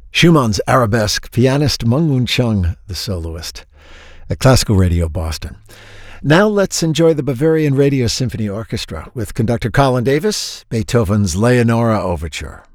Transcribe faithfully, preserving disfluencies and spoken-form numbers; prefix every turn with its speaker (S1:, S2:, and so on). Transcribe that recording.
S1: Schumann's arabesque, pianist Mengwon Chung, the soloist, at Classical Radio Boston. Now let's enjoy the Bavarian Radio Symphony Orchestra with conductor Colin Davis, Beethoven's Leonora Overture.